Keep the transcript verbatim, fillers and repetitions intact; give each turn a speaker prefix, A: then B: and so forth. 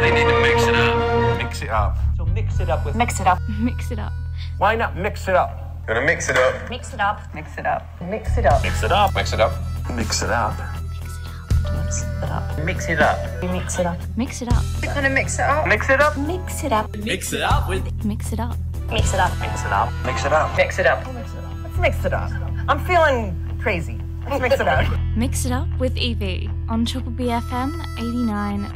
A: They need to mix it up.
B: Mix it up.
C: So mix it up with...
D: Mix it up.
E: Mix it up.
B: Why not mix it up?
A: Gonna mix it up.
D: Mix it up.
F: Mix it up.
C: Mix it up.
B: Mix it up.
A: Mix it up.
B: Mix it up.
D: Mix it up.
C: Mix it up.
D: Mix it up.
E: Mix it up.
F: We're gonna mix it up.
C: Mix it up.
D: Mix it up.
B: Mix it up with.
E: Mix it up.
D: Mix it up.
B: Mix it up. Mix it up.
F: Mix it up. Let's mix it up. I'm feeling crazy. Let's mix it up.
E: Mix it up with Evie on Triple B F M eighty-nine